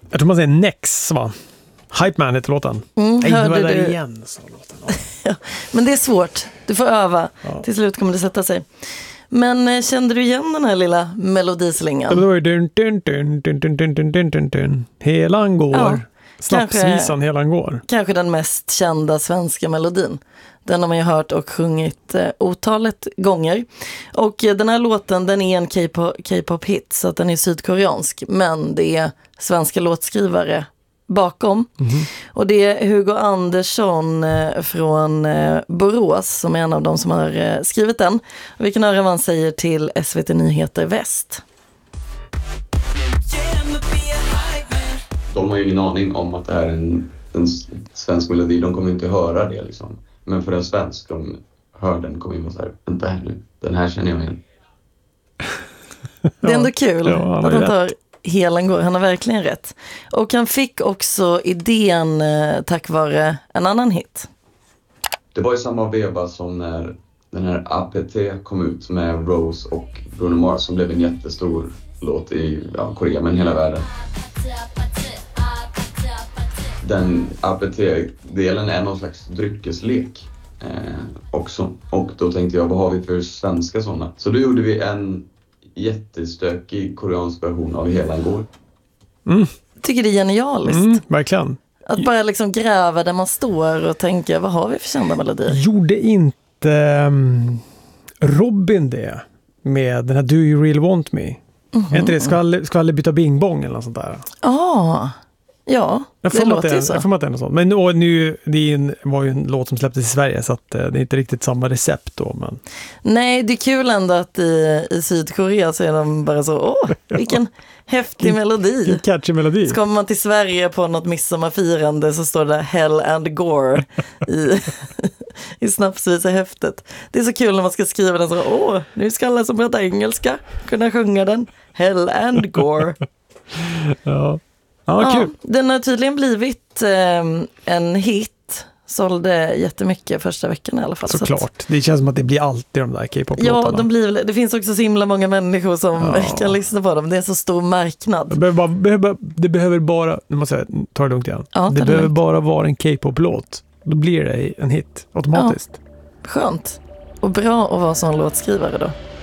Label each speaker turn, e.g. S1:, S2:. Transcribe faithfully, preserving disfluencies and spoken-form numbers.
S1: Jag tror man säger Nex, va? Hype Man heter låten.
S2: Mm,
S1: Nej, det var där
S2: du...
S1: igen, så låten. Ja.
S2: Ja, men det är svårt. Du får öva.
S1: Ja.
S2: Till slut kommer det sätta sig. Men eh, kände du igen den här lilla melodislingan?
S1: Det var ju dun, dun, dun, dun, dun, dun, dun, dun, dun, dun. Helan går.
S2: Ja,
S1: Snapsvisan Helan går.
S2: Kanske den mest kända svenska melodin. Den har man ju hört och sjungit eh, otalet gånger. Och eh, den här låten, den är en K-pop, K-pop-hit, så att den är sydkoreansk. Men det är svenska låtskrivare bakom. Mm-hmm. Och det är Hugo Andersson eh, från eh, Borås som är en av dem som har eh, skrivit den. Och vi kan höra vad han säger till S V T Nyheter Väst.
S3: De har ju ingen aning om att det här är en, en svensk melodi. De kommer inte höra det liksom. Men för en svensk, de hör den, kommer in och säger, vänta här nu, den här känner jag igen.
S2: Det är ändå kul
S1: ja, han
S2: att han
S1: rätt.
S2: tar Helan går. Han har verkligen rätt. Och han fick också idén eh, tack vare en annan hit.
S3: Det var ju samma veva som när den här A P T kom ut med Rose och Bruno Mars som blev en jättestor låt i ja, Korea men hela världen. Den A P T-delen är någon slags dryckeslek eh, också. Och då tänkte jag, vad har vi för svenska sådana? Så då gjorde vi en jättestökig koreansk version av Helan går.
S1: Mm.
S2: Tycker det är genialiskt.
S1: Mm, verkligen.
S2: Att bara liksom gräva där man står och tänka, vad har vi för kända melodier?
S1: Gjorde inte um, Robin det med den här Do You Really Want Me? Mm-hmm. Är inte det? Ska aldrig, ska aldrig byta Bing Bong eller något sånt där?
S2: Ah, ja,
S1: jag
S2: det låter
S1: det,
S2: ju så.
S1: Jag får att det är något sånt. Men och nu, det en, var ju en låt som släpptes i Sverige så att, uh, det är inte riktigt samma recept då. Men...
S2: Nej, det är kul ändå att i, i Sydkorea så är de bara så, åh, vilken häftig melodi.
S1: Vilken catchy melodi.
S2: Så kommer man till Sverige på något midsommarfirande så står det Hell and Gore i, i snapsvisa häftet. Det är så kul när man ska skriva den så, åh, nu ska alla som pratar engelska kunna sjunga den. Hell and Gore.
S1: ja. Ja, kul.
S2: Ja, den har tydligen blivit eh, en hit. Sålde jättemycket första veckan i alla fall.
S1: Såklart.
S2: Så att,
S1: det känns som att det blir alltid de där K-pop-låtarna.
S2: ja, de blir, det finns också så himla många människor som
S1: ja.
S2: kan lyssna på dem. Det är en så stor marknad.
S1: Det behöver bara, behöver, det behöver bara nu måste jag ta det lugnt igen.
S2: Ja,
S1: det
S2: det
S1: behöver
S2: lugnt.
S1: bara vara en K-pop-låt. Då blir det en hit automatiskt.
S2: Ja, skönt. Och bra att vara sån låtskrivare då.